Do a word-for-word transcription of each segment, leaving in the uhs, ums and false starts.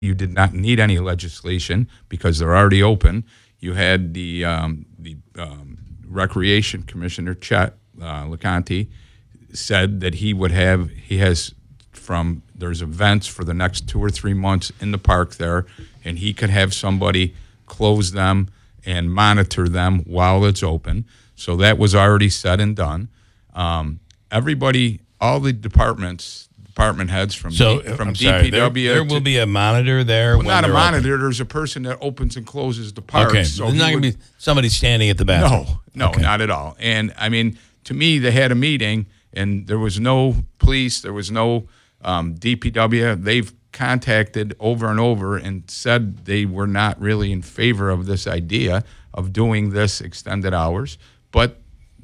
You did not need any legislation because they're already open. You had the um, the um, Recreation Commissioner, Chet uh, LeConte, said that he would have, he has from, there's events for the next two or three months in the park there, and he could have somebody close them and monitor them while it's open. So that was already said and done. Um, everybody, all the departments, department heads from so, D, from I'm D P sorry, W. there, there will to, be a monitor there. Well, when not a they're monitor. Open. There's a person that opens and closes the park. Okay, so there's not going to be somebody standing at the bathroom. No, no, okay. not at all. And I mean, to me, they had a meeting, and there was no police, there was no um, D P W. They've contacted over and over and said they were not really in favor of this idea of doing this extended hours, but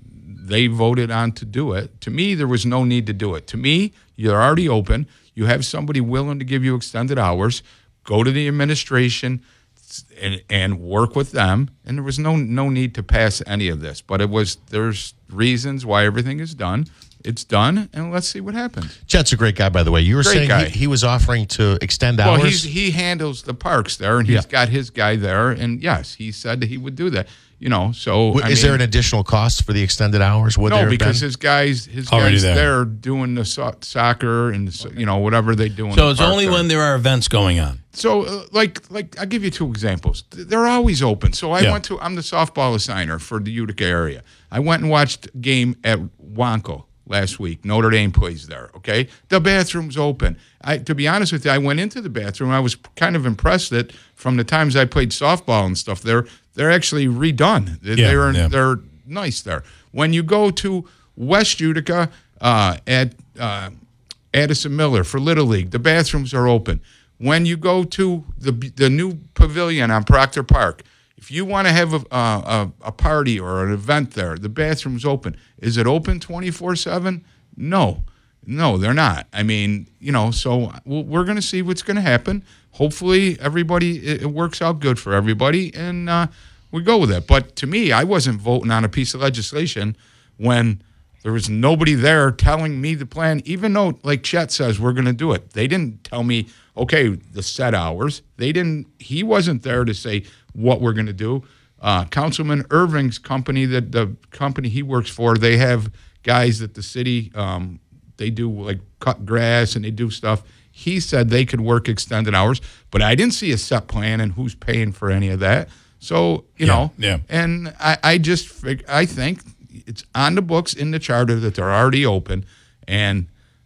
they voted on to do it. To me, there was no need to do it. To me, you're already open. You have somebody willing to give you extended hours. Go to the administration and, and work with them. And there was no no need to pass any of this. But it was there's reasons why everything is done. It's done, and let's see what happens. Chet's a great guy, by the way. You were Great saying he, he was offering to extend hours? Well, he's, he handles the parks there, and he's Yeah. got his guy there. And, yes, he said that he would do that. You know, so W- I Is mean, there an additional cost for the extended hours? Would there no, have because been? his guys, his Already guys there. there doing the so- soccer and the, so- you know whatever they do. In So the it's park only there. when there are events going on. So uh, like like I'll give you two examples. They're always open. So I Yeah. went to I'm the softball assigner for the Utica area. I went and watched a game at Wonko last week. Notre Dame plays there. Okay, the bathroom's open. I to be honest with you, I went into the bathroom. I was kind of impressed that from the times I played softball and stuff, they're they're actually redone. They- Yeah, they're yeah. they're nice there. When you go to West Utica uh, at uh, Addison Miller for Little League, the bathrooms are open. When you go to the the new pavilion on Proctor Park, if you want to have a, a a party or an event there, the bathroom's open. Is it open twenty-four seven? No, no, they're not. I mean, you know, so we'll, we're going to see what's going to happen. Hopefully, everybody it, it works out good for everybody, and uh, we go with it. But to me, I wasn't voting on a piece of legislation when there was nobody there telling me the plan, even though, like Chet says, we're going to do it. They didn't tell me, okay, the set hours. They didn't. He wasn't there to say what we're going to do. Uh, Councilman Irving's company, that the company he works for, they have guys that the city, um, they do like cut grass and they do stuff. He said they could work extended hours, but I didn't see a set plan and who's paying for any of that. So, you Yeah, know, yeah. and I, I just, fig- I think it's on the books in the charter that they're already open. And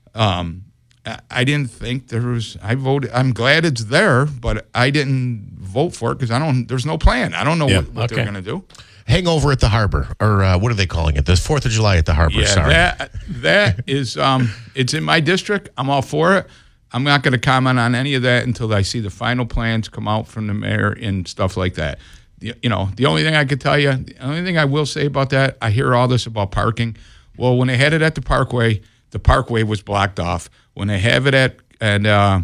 um, I, I didn't think there was, I voted, I'm glad it's there, but I didn't vote for it because I don't, there's no plan. I don't know Yeah, what, what okay. they're going to do. Hangover at the harbor, or uh, what are they calling it? The fourth of July at the harbor, Yeah, sorry. that that is um, it's in my district. I'm all for it. I'm not going to comment on any of that until I see the final plans come out from the mayor and stuff like that. The, you know, the only thing I could tell you, the only thing I will say about that, I hear all this about parking. Well, when they had it at the Parkway, the Parkway was blocked off. When they have it at at uh,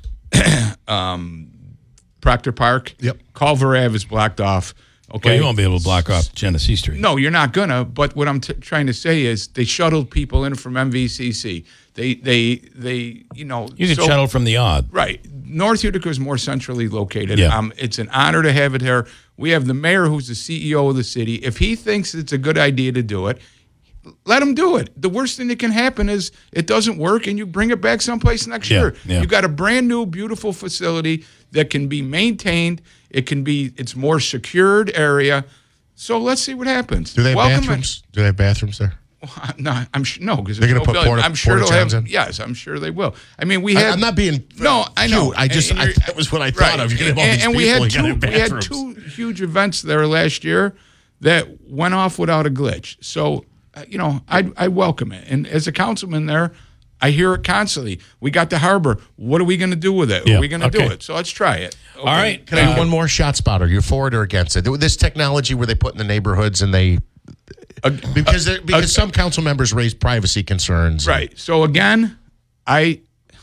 um, Proctor Park, Yep. Culver Ave is blocked off. Okay, Well, you won't be able to block off Genesee Street. no, you're not gonna. But what I'm t- trying to say is they shuttled people in from M V C C. They, they, they, you know. You can so- shuttle from the odd. Right. North Utica is more centrally located. Yeah. Um, it's an honor to have it here. We have the mayor who's the C E O of the city. If he thinks it's a good idea to do it, let him do it. The worst thing that can happen is it doesn't work and you bring it back someplace next Yeah, year. yeah. You got a brand new, beautiful facility that can be maintained. It can be, it's more secured area. So let's see what happens. Do they have Welcome it. bathrooms? Do they have bathrooms there? No, I'm sure no because They're no gonna put building. porta- I'm sure they'll have. porta-johns in? Yes, I'm sure they will. I mean, we I, have. I'm not being No, I know. cute. I just And- and I, you're- that was what I thought of. You're gonna have all and, these and we people. had you gotta two. have We had bathrooms. two huge events there last year that went off without a glitch. So uh, you know, I I welcome it. And as a councilman there, I hear it constantly. We got the harbor. What are we going to do with it? Yeah, Are we going to okay. do it? So let's try it. Okay. All right. Can I do Uh, one more shot spotter? You're for it or against it? This technology where they put in the neighborhoods and they because they're- because some council members raise privacy concerns. Right. So again, I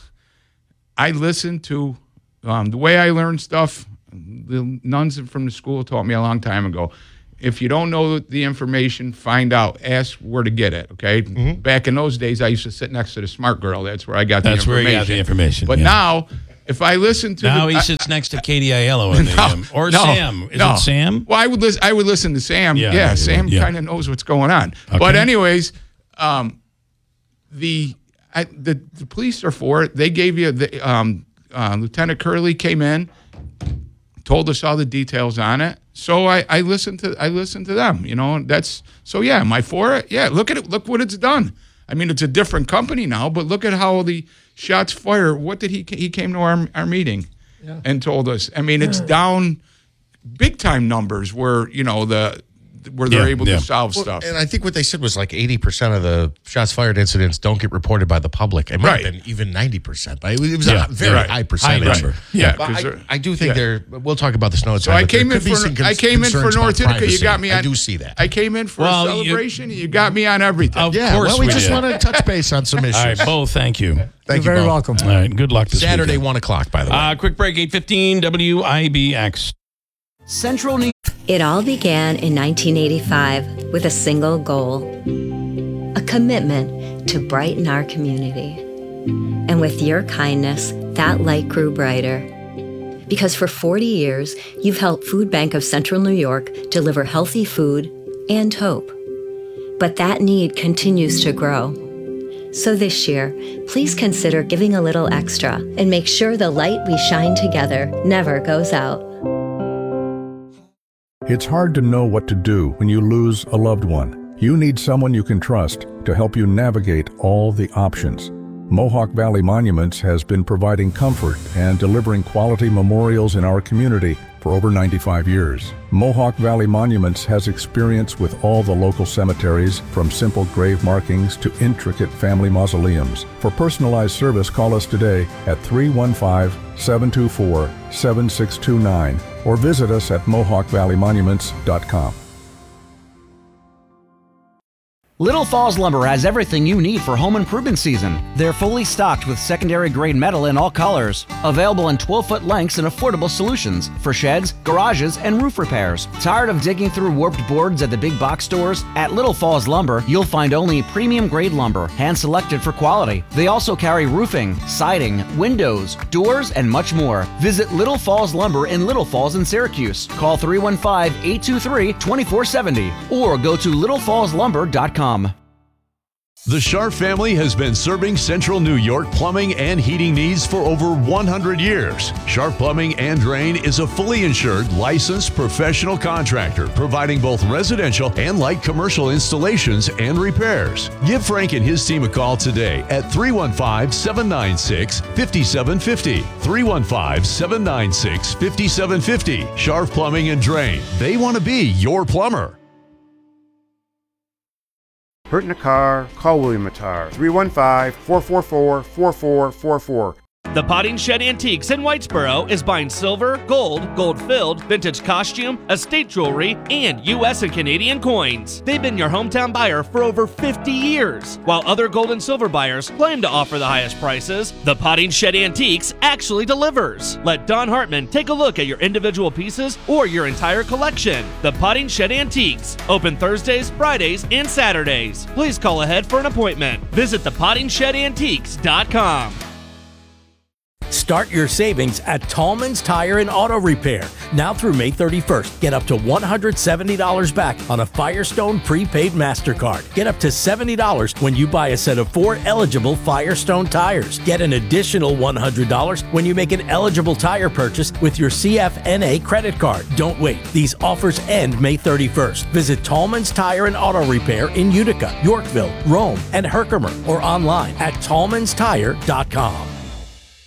I listen to um, the way I learn stuff. The nuns from the school taught me a long time ago. If you don't know the information, find out. Ask where to get it. Okay. Mm-hmm. Back in those days, I used to sit next to the smart girl. That's where I got That's the where information. you got the information, But yeah. now, if I listen to Now the, he I- sits next to Katie Aiello in the No, um, or no, Sam. Is no. it Sam? Well, I would listen. I would listen to Sam. Yeah, Yeah, you Sam would, yeah. kind of knows what's going on. But Okay. anyways, um, the I, the the police are for it. They gave you the um, uh, Lieutenant Curley came in, told us all the details on it. So I, I listened to I listened to them. You know, and that's so yeah. Am I for it? Yeah. Look at it. Look what it's done. I mean, it's a different company now, but look at how the shots fired. What did he he came to our our meeting and told us? I mean, it's down big time numbers where you know the where they're Yeah, able yeah. to solve stuff. And I think what they said was like eighty percent of the shots fired incidents don't get reported by the public. It might Right. have been even ninety percent, but it was, it was Yeah, a very right. high percentage. High number. Yeah, But 'cause I, they're- I do think yeah. there, we'll talk about the snow. So I came in for I came in for North Utica. You got me. On, I do see that. I came in for Well, a you- celebration. You, got me on everything. Of yeah, course well, we, we just did. want to touch base on some issues. All right, Bo, thank you. Thank You're you, very Bo. welcome. All right, good luck this Saturday, weekend. one o'clock, by the way. Uh, quick break, eight fifteen W I B X. Central New It all began in nineteen eighty-five with a single goal, a commitment to brighten our community. And with your kindness, that light grew brighter. Because for forty years, you've helped Food Bank of Central New York deliver healthy food and hope. But that need continues to grow. So this year, please consider giving a little extra and make sure the light we shine together never goes out. It's hard to know what to do when you lose a loved one. You need someone you can trust to help you navigate all the options. Mohawk Valley Monuments has been providing comfort and delivering quality memorials in our community for over ninety-five years. Mohawk Valley Monuments has experience with all the local cemeteries, from simple grave markings to intricate family mausoleums. For personalized service, call us today at three one five, seven two four, seven six two nine or visit us at mohawk valley monuments dot com. Little Falls Lumber has everything you need for home improvement season. They're fully stocked with secondary grade metal in all colors. Available in twelve-foot lengths and affordable solutions for sheds, garages, and roof repairs. Tired of digging through warped boards at the big box stores? At Little Falls Lumber, you'll find only premium grade lumber, hand-selected for quality. They also carry roofing, siding, windows, doors, and much more. Visit Little Falls Lumber in Little Falls in Syracuse. Call three one five, eight two three, two four seven zero or go to little falls lumber dot com. The Sharp family has been serving Central New York plumbing and heating needs for over one hundred years. Sharp Plumbing and Drain is a fully insured, licensed professional contractor providing both residential and light commercial installations and repairs. Give Frank and his team a call today at three one five, seven nine six, five seven five zero. three one five, seven nine six, five seven five zero. Sharp Plumbing and Drain. They want to be your plumber. Hurt in a car? Call William Mattar. three one five, four four four, four four four four. The Potting Shed Antiques in Whitesboro is buying silver, gold, gold-filled, vintage costume, estate jewelry, and U S and Canadian coins. They've been your hometown buyer for over fifty years. While other gold and silver buyers claim to offer the highest prices, the Potting Shed Antiques actually delivers. Let Don Hartman take a look at your individual pieces or your entire collection. The Potting Shed Antiques, open Thursdays, Fridays, and Saturdays. Please call ahead for an appointment. Visit the potting shed antiques dot com. Start your savings at Tallman's Tire and Auto Repair. Now through May thirty-first, get up to one hundred seventy dollars back on a Firestone prepaid MasterCard. Get up to seventy dollars when you buy a set of four eligible Firestone tires. Get an additional one hundred dollars when you make an eligible tire purchase with your C F N A credit card. Don't wait. These offers end May thirty-first. Visit Tallman's Tire and Auto Repair in Utica, Yorkville, Rome, and Herkimer or online at tallmans tire dot com.